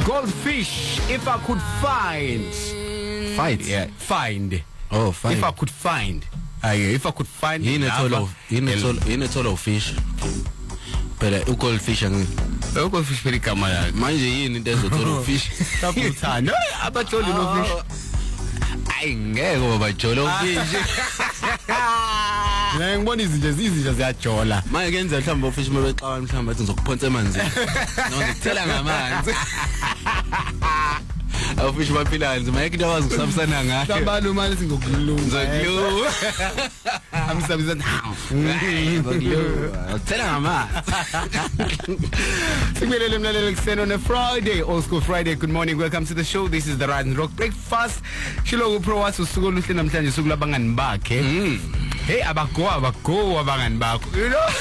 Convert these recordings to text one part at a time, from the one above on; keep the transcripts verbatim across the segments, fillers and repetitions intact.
Goldfish, if I could find. Fight? Yeah, find. Oh, find. If I could find. Uh, if I could find. Yini ethola yini ethola yini ethola fish. Phela u goldfish angini. U goldfish phela igama lakhe. Manje yini into ezothola fish? Kabuthanda. Abatholi no fish. Ayi ngeke baba jolo fish. La ngibona izinto izinto ziyajola. Manje kenza mhlawumbe ufish mabexawa mhlawumbe athi ngizokuphonsa emanzini. Noma ngikuthela ngamanzi. Afish baphila nzima yeke into awazi ukusabisana ngayo. Sabalo manje singokulunga. Ngizokulu. Amsabizana. Ngizokulu. Ngikuthela ngamanzi. Sibelele mlalelo kuseni on a Friday, old school Friday. Good morning, welcome to the show. This is the Ride and Rock Breakfast. Shilo Pro wathi usuku oluhle namhlanje usuku labangani bakhe. Hey abago abago abangani bakho. You know?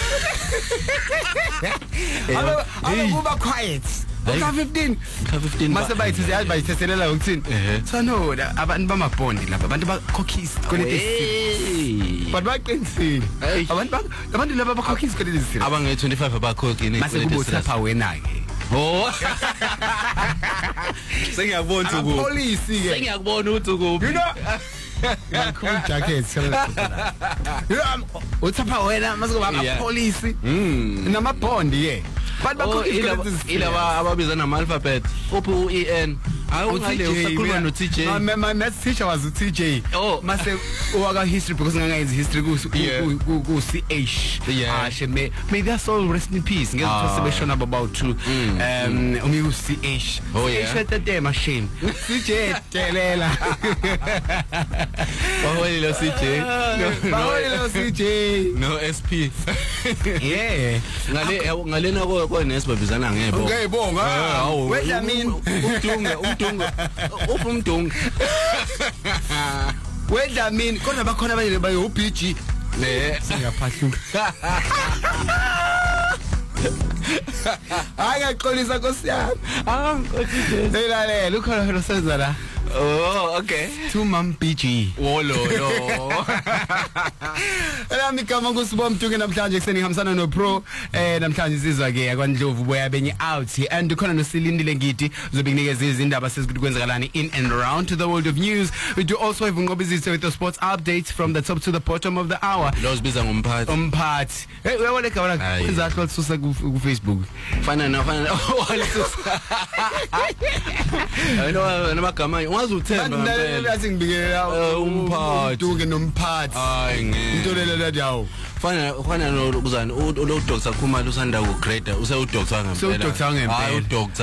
Aba aba quiet. Ka fifteen ka fifteen mase bayithi siyazi bayitheselela ukuthini sano abantu bamabondi lapha abantu bakhokhisi kwelete six but baqinisile abantu abantu laba bakhokhisi kwelete six abange twenty-five abakhokhi ne mase kubotha pha wena ke oh sengiyabona ukuthi police ke sengiyakubona ukuthi ukuphi you know cool jacket you know uthapha wena mase kuba police namabondi ke but bakhokhisi ilaba ababizana ama alphabet uphi u E N hayi ungale usakhuluma no T J my my math teacher was u T J mase waka history because ngangayenza history ku ku C H ah sheme may their soul rest in peace ngeke sibeshona about two um umi u C H eshete machine C J telela baholi lo C J baholi lo C J no S P yeah ngale ngale nako ko nesibabizana ngebo ngeyibonga wait I mean umdunga umdunga uphi umdunga wait I mean kodwa bakhona abanye bayo B G ne singaphahluka Ayaqolisa nkosiyami angqothise elalela ukhona lo senza la oh okay to mam B G wolo lo Elami igama ngusibona Mtunge namhlanje kuseni ngihambisana no Pro eh namhlanje sizwa ke yakwaNdlovu boya benye out and ukhona noSilindile Ngidi uzobinikeza izindaba sezikuthi kwenzakalani in and around to the world of news. We do also have Ngobizithe with the sports updates from the top to the bottom of the hour. Lo sibiza ngomphathi umphathi hey uyabona igama lakhe izathi walisusa ku Facebook fana na fana walisusa ayino namagama ungazi uthemba ngempela lathi ngibikelela umphathi Mtunge nomphathi hayi ngeke into lelela yawo fana fana no kuzani lo Doctor Khumalo usanda ku grade use u Doctor ngempela so Doctor ngempela hayi u Doctor